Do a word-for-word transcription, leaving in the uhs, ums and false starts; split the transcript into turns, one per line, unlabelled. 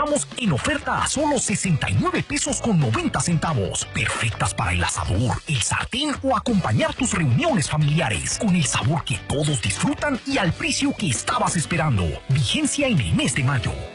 estamos en oferta a solo sesenta y nueve pesos con noventa centavos. Perfectas para el asador, el sartén o acompañar tus reuniones familiares. Con el sabor que todos disfrutan y al precio que estabas esperando. Vigencia en el mes de mayo.